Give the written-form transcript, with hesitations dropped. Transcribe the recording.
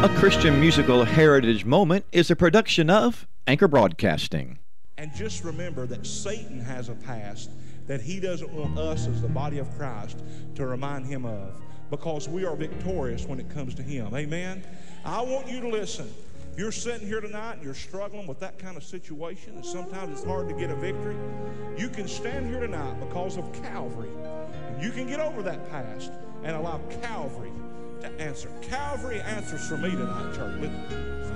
A Christian Musical Heritage Moment is a production of Anchor Broadcasting. And just remember that Satan has a past that he doesn't want us as the body of Christ to remind him of, because we are victorious when it comes to him. Amen? I want you to listen. If you're sitting here tonight and you're struggling with that kind of situation, and sometimes it's hard to get a victory, you can stand here tonight because of Calvary. And you can get over that past and allow Calvary to answer. Calvary answers for me tonight, church.